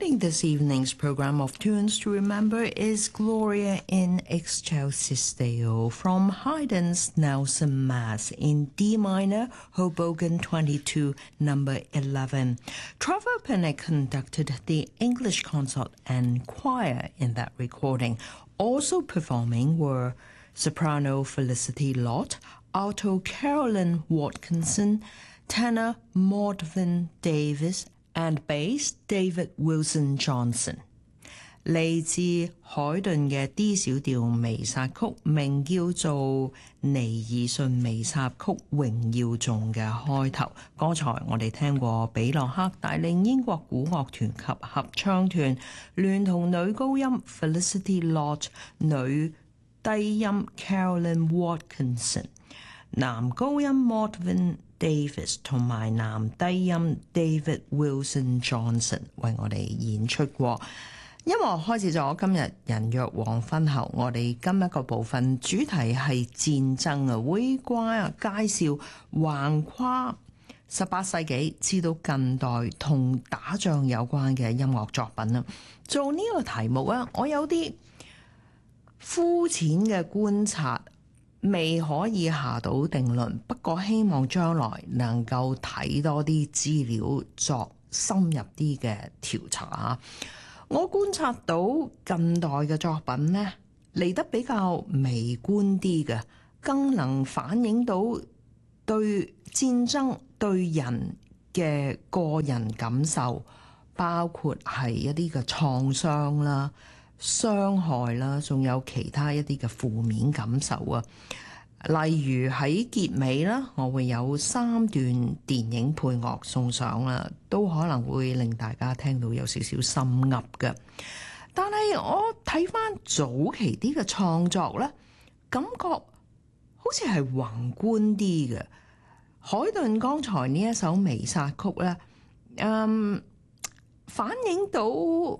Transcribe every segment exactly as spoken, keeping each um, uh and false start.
Opening this evening's program of Tunes to Remember is Gloria in Excelsis Deo from Haydn's Nelson Mass in D minor, Hoboken twenty-two, number eleven. Trevor Pinnock conducted the English Consort and Choir in that recording. Also performing were soprano Felicity Lott, alto Carolyn Watkinson, tenor Maudvin Davis, and bass David Wilson Johnson。 嚟自海頓嘅 D 小調彌撒曲，名叫做尼爾遜彌撒曲榮耀頌嘅開頭。剛才我哋聽過比洛克帶領英國古樂團及合唱團，聯同女高音 Felicity Lott、女低音 Carolyn Watkinson、男高音 Maudvin Davis 同埋男低音 David Wilson Johnson 為我哋演出過。音樂開始咗今日人約黃昏後，我哋今一個部分主題係戰爭啊，會關介紹橫跨十八世紀至到近代同打仗有關嘅音樂作品啊。做呢個題目啊，我有啲膚淺嘅觀察，未可以下到定論，不過希望將來能夠睇多啲資料作深入啲嘅調查。我觀察到近代嘅作品呢，嚟得比較微觀啲嘅，更能反映到對戰爭對人嘅個人感受，包括係一啲嘅創傷啦、傷害啦，仲有其他一啲嘅負面感受啊。例如喺結尾啦，我會有三段電影配樂送上啦，都可能會令大家聽到有少少心噏嘅。但係我睇返早期啲嘅創作咧，感覺好似係宏觀啲嘅。海頓剛才呢一首彌撒曲咧，嗯，反映到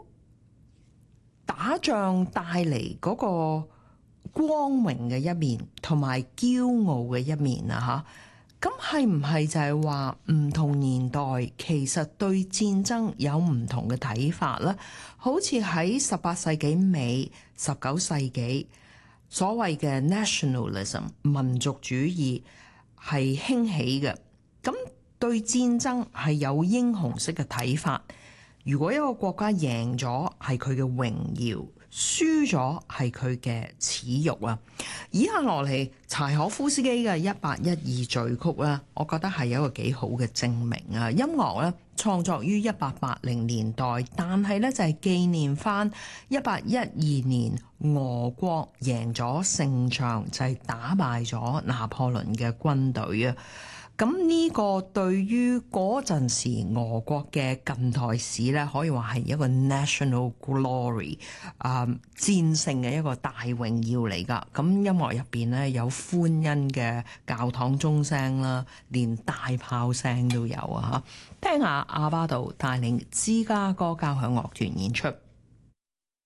打仗帶嚟嗰個光榮嘅一面同埋驕傲嘅一面啊！嚇，咁係唔係就係話唔同年代其實對戰爭有唔同嘅睇法呢？好似喺十八世紀尾、十九世紀所謂嘅 nationalism 民族主義係興起嘅，咁對戰爭係有英雄式嘅睇法。如果一個國家贏咗，係佢嘅榮耀；輸咗係佢嘅恥辱啊！以下落嚟，柴可夫斯基嘅一八一二序曲咧，我覺得係有一個幾好嘅證明啊！音樂咧創作於一八八零年代，但係咧就係紀念翻一八一二年俄國贏咗勝仗，就係打敗咗拿破崙嘅軍隊啊！咁呢個對於嗰陣時俄國嘅近代史咧，可以話係一個 national glory 啊、呃，戰勝嘅一個大榮耀嚟㗎。咁音樂入邊咧有歡欣嘅教堂鐘聲啦，連大炮聲都有啊！嚇，聽下阿巴杜帶領芝加哥交響樂團演出。